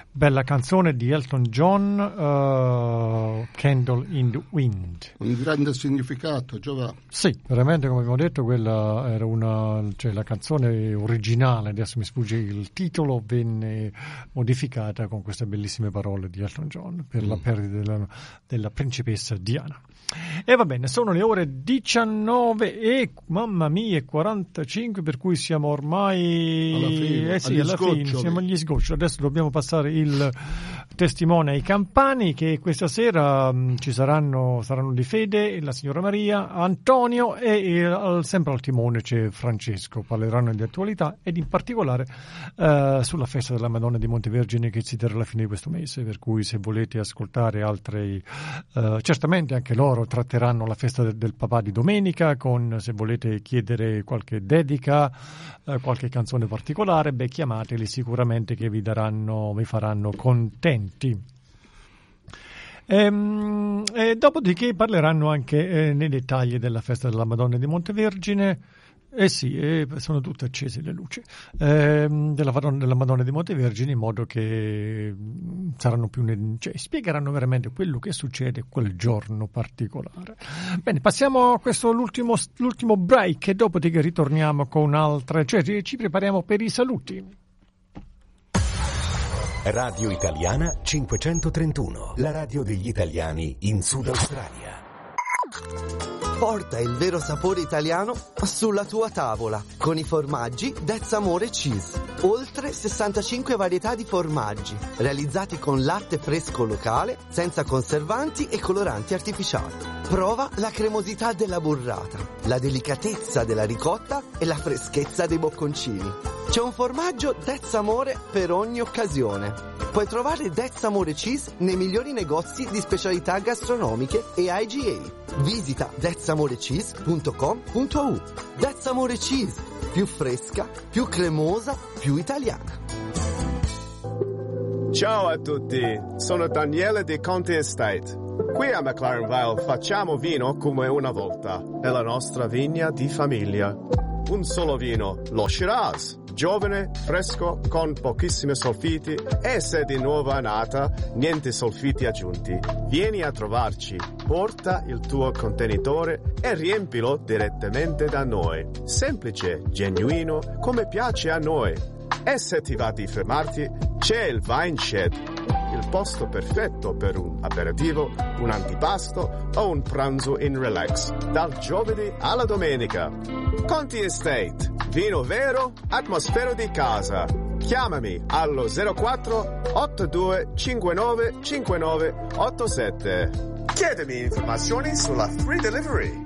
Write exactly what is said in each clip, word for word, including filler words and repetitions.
Bella canzone di Elton John, uh, Candle in the Wind. Un grande significato, Giovanni. Sì, veramente, come abbiamo detto, quella era una, cioè la canzone originale, adesso mi sfugge il titolo, venne modificata con queste bellissime parole di Elton John per mm. la perdita della, della principessa Diana. E va bene, sono le ore diciannove e mamma mia quarantacinque, per cui siamo ormai alla fine, eh sì, alla fine siamo agli sgoccioli. Adesso dobbiamo passare il testimone ai campani, che questa sera mh, ci saranno saranno di Fede, la signora Maria, Antonio e, e al, sempre al timone c'è Francesco. Parleranno di attualità ed in particolare uh, sulla festa della Madonna di Montevergine, che si terrà alla fine di questo mese, per cui se volete ascoltare altri uh, certamente anche loro tratteranno la festa del, del papà di domenica, con, se volete chiedere qualche dedica, eh, qualche canzone particolare, beh, chiamateli sicuramente, che vi daranno, vi faranno contenti. Ehm, e dopodiché parleranno anche eh, nei dettagli della festa della Madonna di Montevergine. Eh sì, eh, sono tutte accese le luci eh, della, della Madonna di Montevergine, in modo che saranno più, cioè, spiegheranno veramente quello che succede quel giorno particolare. Bene, passiamo a questo l'ultimo, l'ultimo break e dopodiché ritorniamo con altre, cioè ci prepariamo per i saluti. Radio Italiana cinquecentotrentuno, la radio degli italiani in Sud Australia. Porta il vero sapore italiano sulla tua tavola con i formaggi That's Amore Cheese. Oltre sessantacinque varietà di formaggi realizzati con latte fresco locale, senza conservanti e coloranti artificiali. Prova la cremosità della burrata, la delicatezza della ricotta e la freschezza dei bocconcini. C'è un formaggio That's Amore per ogni occasione. Puoi trovare That's Amore Cheese nei migliori negozi di specialità gastronomiche e I G A. Visita that's amore cheese punto com punto a u. That's Amore Cheese, più fresca, più cremosa, più italiana. Ciao a tutti, sono Daniele di Conti Estate. Qui a McLaren Vale facciamo vino come una volta. È la nostra vigna di famiglia. Un solo vino, lo Shiraz, giovane, fresco, con pochissimi solfiti e se di nuova annata, niente solfiti aggiunti. Vieni a trovarci, porta il tuo contenitore e riempilo direttamente da noi. Semplice, genuino, come piace a noi. E se ti va di fermarti, c'è il Vine Shed, il posto perfetto per un aperitivo, un antipasto o un pranzo in relax, dal giovedì alla domenica. Conti Estate, vino vero, atmosfera di casa. Chiamami allo zero quattro otto due cinque nove cinque nove otto sette. Chiedimi informazioni sulla free delivery.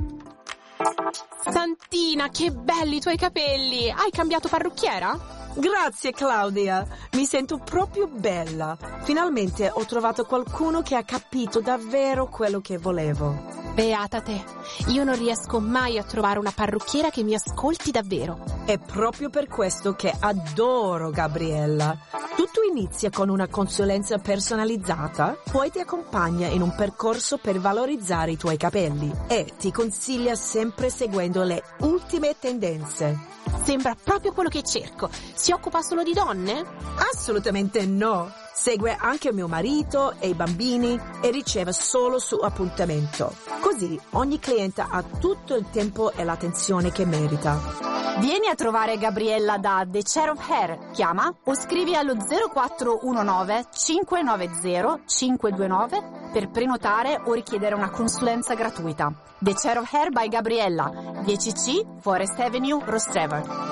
Santina, che belli i tuoi capelli! Hai cambiato parrucchiera? Grazie Claudia, mi sento proprio bella. Finalmente ho trovato qualcuno che ha capito davvero quello che volevo. Beata te, io non riesco mai a trovare una parrucchiera che mi ascolti davvero. È proprio per questo che adoro Gabriella. Tutto inizia con una consulenza personalizzata, poi ti accompagna in un percorso per valorizzare i tuoi capelli e ti consiglia sempre seguendo le ultime tendenze. Sembra proprio quello che cerco. Si occupa solo di donne? Assolutamente no. Segue anche mio marito e i bambini e riceve solo su appuntamento. Così ogni cliente ha tutto il tempo e l'attenzione che merita. Vieni a trovare Gabriella da The Chair of Hair. Chiama o scrivi allo zero quattro uno nove cinque nove zero cinque due nove per prenotare o richiedere una consulenza gratuita. The Chair of Hair by Gabriella, dieci C Forest Avenue, Rostrevor.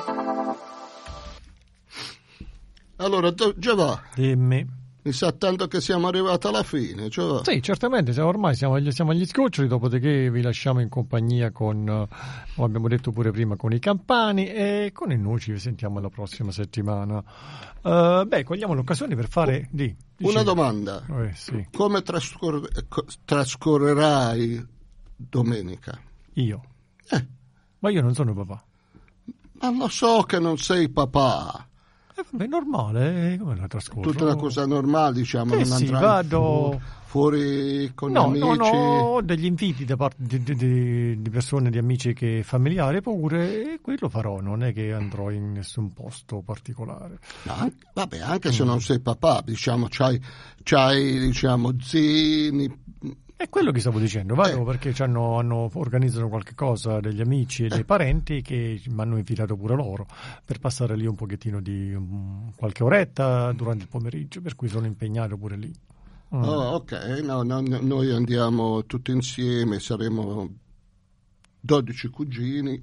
Allora, Giovanni, dimmi. Mi sa tanto che siamo arrivati alla fine, Giovanni. Sì, certamente, siamo, ormai siamo, siamo agli sgoccioli, dopodiché vi lasciamo in compagnia con, come abbiamo detto pure prima, con i campani, e con il noi ci sentiamo la prossima settimana. Uh, beh, cogliamo l'occasione per fare... Di, Una domanda. Eh, sì. Come trascor- trascorrerai domenica? Io? Eh. Ma io non sono papà. Ma lo so che non sei papà. Eh, vabbè, normale, come la trascorro? Tutta una cosa normale, diciamo, Eh non sì, andrai vado... fuori con no, gli no, amici. no, ho degli inviti da parte di, di- di- di persone, di amici che familiari pure, e quello farò, non è che andrò in nessun posto particolare. No, an- vabbè, anche se non sei papà, diciamo, c'hai, c'hai diciamo, zini. È quello che stavo dicendo, vado Eh. perché c'hanno, hanno, organizzano qualche cosa degli amici e dei parenti che mi hanno invitato pure loro per passare lì un pochettino di um, qualche oretta durante il pomeriggio, per cui sono impegnato pure lì. Mm. Oh, ok, no, no, no, noi andiamo tutti insieme, saremo dodici cugini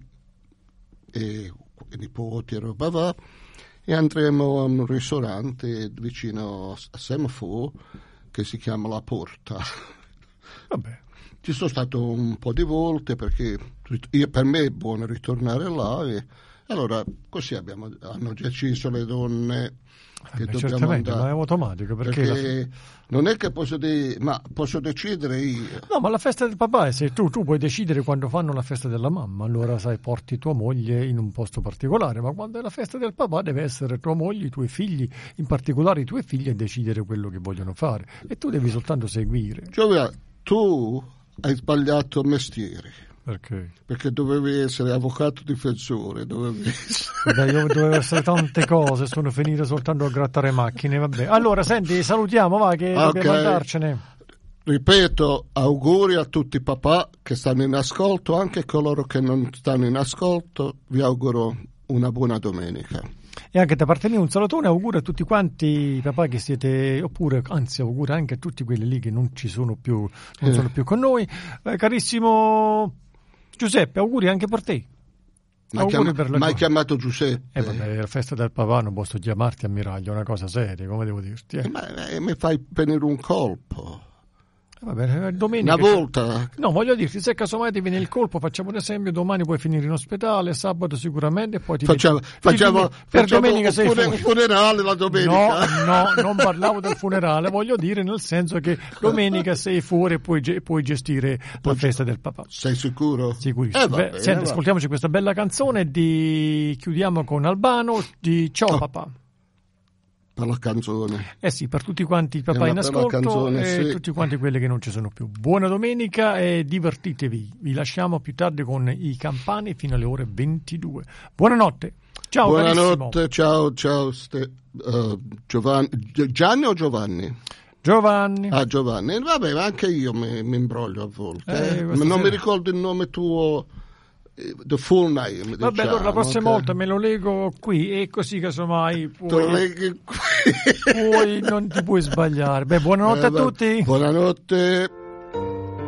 e nipoti e roba va, e andremo a un ristorante vicino a Semafor che si chiama La Porta. Vabbè. Ci sono stato un po' di volte perché io, per me è buono ritornare là, e allora così abbiamo, hanno deciso le donne che Beh, dobbiamo certamente, andare. ma è automatico perché, Perché la- non è che posso dire, ma posso decidere io. no, ma la festa del papà è se tu, tu puoi decidere quando fanno la festa della mamma, allora sai, porti tua moglie in un posto particolare, ma quando è la festa del papà deve essere tua moglie, i tuoi figli, in particolare i tuoi figli, a decidere quello che vogliono fare, e tu devi soltanto seguire. Cioè, tu hai sbagliato mestiere, Perché? perché dovevi essere avvocato difensore, dovevi essere... Beh, io dovevo essere tante cose, sono finito soltanto a grattare macchine, vabbè. Allora, senti, salutiamo, va, che Ok. dobbiamo andarcene. Ripeto, auguri a tutti i papà che stanno in ascolto, anche coloro che non stanno in ascolto, vi auguro una buona domenica. E anche da parte mia un salutone, auguri a tutti quanti i papà che siete, oppure anzi auguri anche a tutti quelli lì che non ci sono più, non Eh. sono più con noi. Eh, carissimo Giuseppe, auguri anche per te. Ma Auguri chiama- per la ma hai tua- chiamato Giuseppe? Eh vabbè, la festa del papà non posso chiamarti ammiraglio, è una cosa seria, come devo dirti. Eh. Eh, ma eh, mi fai venire un colpo. Eh, vabbè, eh, domenica... Una volta... No, voglio dirti, se casomai ti viene il colpo, facciamo un esempio, domani puoi finire in ospedale, sabato sicuramente, e poi ti Facciamo, metti- ti facciamo, metti- per facciamo domenica un, sei fune- fuori. un funerale la domenica. No, no, non parlavo del funerale, voglio dire nel senso che domenica sei fuori e puoi, ge- puoi gestire la festa del papà. Sei sicuro? Sicurissimo. Eh, va Beh, bene, senti, va. ascoltiamoci questa bella canzone di chiudiamo con Albano di Ciao Oh. papà. Per la canzone. Eh sì, per tutti quanti i papà È in una bella ascolto canzone, e sì. tutti quanti quelli che non ci sono più. Buona domenica e divertitevi. Vi lasciamo più tardi con i Campani fino alle ore ventidue. Buonanotte. Ciao Buonanotte, carissimo. ciao, ciao. Ste- uh, Giovanni, Gi- Gianni o Giovanni? Giovanni. Ah, Giovanni. Vabbè, ma anche io mi, mi imbroglio a volte. Eh, eh. questa Non sera- mi ricordo il nome tuo, eh, the full name. Vabbè, diciamo, allora la prossima ok? volta me lo leggo qui e così casomai Te lo puoi, leghi qui. puoi non ti puoi sbagliare. Beh, buonanotte Eh, a va- tutti. Buonanotte.